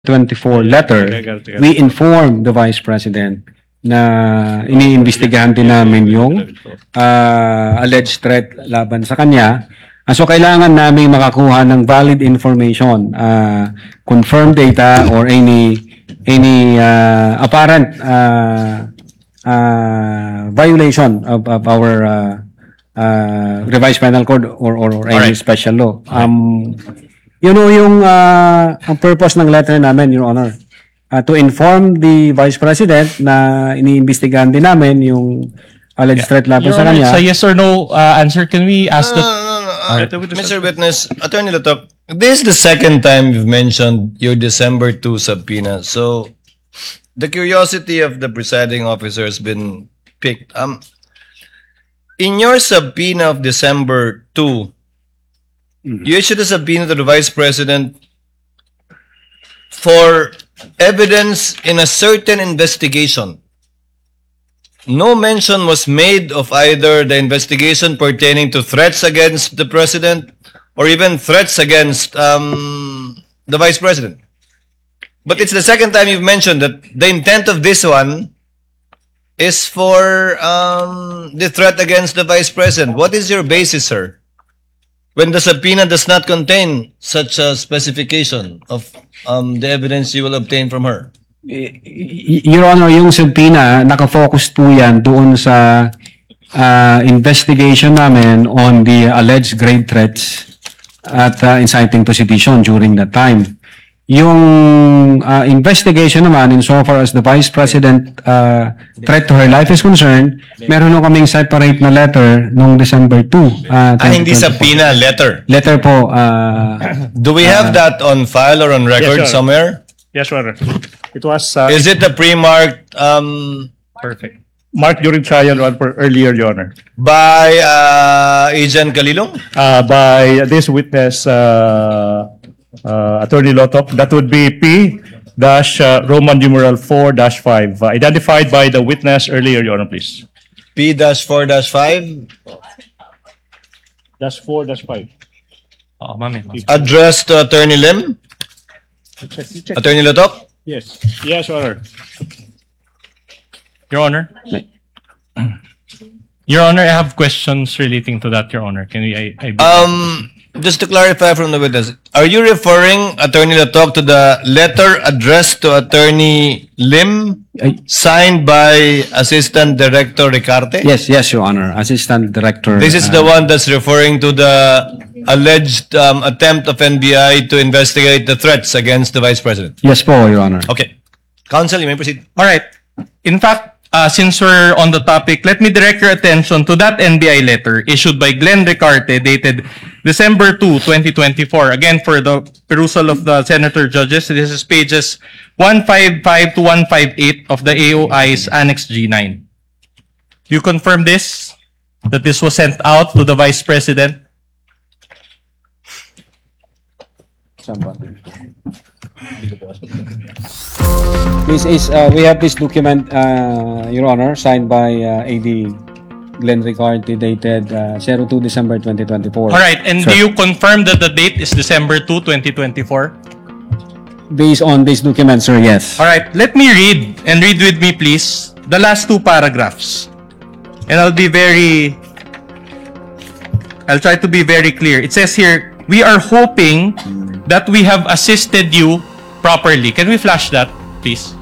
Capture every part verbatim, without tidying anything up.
twenty-four letter, we inform the Vice President na iniimbestigahan din namin yung uh, alleged threat laban sa kanya. Uh, so kailangan namin makakuha ng valid information, uh, confirmed data or any any uh, apparent uh, uh, violation of, of our uh, uh, revised penal code or, or, or any right. special law. Um, You know, yung uh, ang purpose ng letter namin, Your Honor, uh, to inform the Vice President na iniimbestigahan din namin yung alleged yeah. threat laban sa kanya. Sa yes or no uh, answer, can we ask no, the... No, no, no. Uh, Mister Witness, Attorney Latok, this is the second time you've mentioned your December two subpoena. So, the curiosity of the presiding officer has been picked. Um, in your subpoena of December two, you issued a subpoena to the Vice President for evidence in a certain investigation. No mention was made of either the investigation pertaining to threats against the President or even threats against um, the Vice President. But it's the second time you've mentioned that the intent of this one is for um, the threat against the Vice President. What is your basis, sir? When the subpoena does not contain such a specification of um, the evidence you will obtain from her? Your Honor, yung subpoena, nakafocus po yan doon sa uh, investigation namin on the alleged grave threats at uh, inciting to sedition during that time. Yung uh, investigation naman, insofar as the Vice President uh, threat to her life is concerned, meron nung kaming separate na letter noong December two. Uh, ah, hindi subpoena, letter? Letter po. Uh, Do we have uh, that on file or on record yes, somewhere? Yes, sir. It was... Uh, is it the pre-marked... Um, Perfect. Marked during trial or earlier, Your Honor. By uh, Agent Calilong? Uh, by this witness... Uh, Uh, Attorney Lotok, that would be P dash uh, Roman numeral four dash five, uh, identified by the witness earlier, Your Honor, please. P dash four dash five? Dash four dash five. Oh, mami. Addressed to Attorney Lim? Check, check. Attorney Lotok? Yes. Yes, Your Honor. Your Honor? Your Honor, I have questions relating to that, Your Honor. Can we... I, I um... Just to clarify from the witness, are you referring, Attorney Latok, to the letter addressed to Attorney Lim, signed by Assistant Director Ricarte? Yes, yes, Your Honor. Assistant Director. This is uh, the one that's referring to the alleged um, attempt of N B I to investigate the threats against the Vice President? Yes po, Your Honor. Okay. Counsel, you may proceed. All right. In fact, Uh, since we're on the topic, let me direct your attention to that N B I letter issued by Glenn Ricarte dated December second, twenty twenty-four. Again, for the perusal of the Senator Judges, this is pages one fifty-five to one fifty-eight of the A O I's Annex G nine. Do you confirm this? That this was sent out to the Vice President? This is, uh, we have this document, uh, Your Honor, signed by uh, A D Glenn Ricarte, dated uh, zero two December twenty twenty-four. All right, and Sir. do you confirm that the date is December second, twenty twenty-four? Based on this document, sir, yes. All right, let me read, and read with me, please, the last two paragraphs. And I'll be very, I'll try to be very clear. It says here, we are hoping that we have assisted you properly. Can we flash that, please?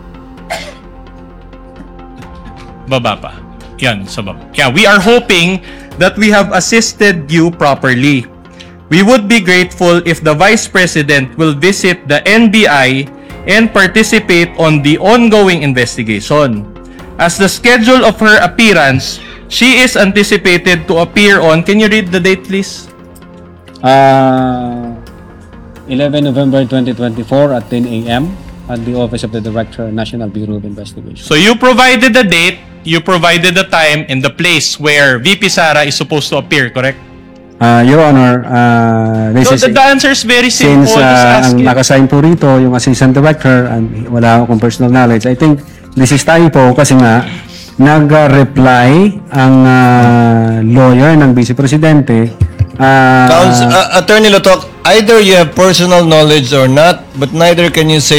Baba pa. Yan, sa baba. Yeah, we are hoping that we have assisted you properly. We would be grateful if the Vice President will visit the N B I and participate on the ongoing investigation. As the schedule of her appearance, she is anticipated to appear on... Can you read the date, please? Uh, eleven November twenty twenty-four at ten A M at the Office of the Director, National Bureau of Investigation. So you provided the date, you provided the time and the place where V P Sara is supposed to appear, correct? Uh, Your Honor, uh, this so is... the, the answer is very simple. Since uh, ang nakasign po rito, yung Assistant Director, and wala akong personal knowledge, I think this is typo kasi nga nag-reply ang uh, lawyer ng Vice Presidente. Uh, Counsel, uh, Attorney Latok, either you have personal knowledge or not, but neither can you say